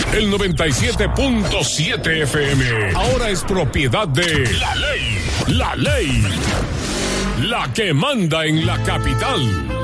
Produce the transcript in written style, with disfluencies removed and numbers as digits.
El 97.7 FM ahora es propiedad de La Ley. La Ley. La que manda en la capital.